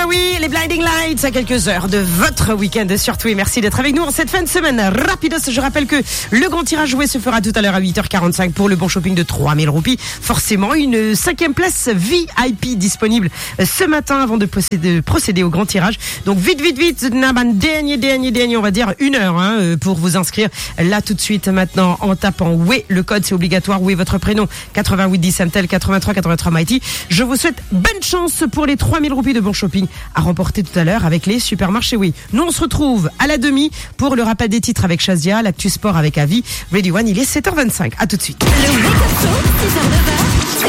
oui, les Blinding Lights à quelques heures de votre week-end surtout. Et merci d'être avec nous en cette fin de semaine. Rapidos, je rappelle que le grand tirage joué se fera tout à l'heure à 8h45 pour le bon shopping de 3000 roupies. Forcément, une 5e place VIP disponible ce matin avant de procéder au grand tirage. Donc vite, dernier, on va dire 1 heure pour vous inscrire. Là tout de suite maintenant en tapant oui, le code c'est obligatoire, oui votre prénom 8810 Samtel 83 Mighty. Je vous souhaite bonne chance pour les 3000 roupies de bon shopping à remporter tout à l'heure avec les supermarchés oui. Nous on se retrouve à la demi pour le rappel des titres avec Shazia, l'actu sport avec Avi. Ready One, il est 7h25. À tout de suite. Le Wake Up Show, 6h-9h.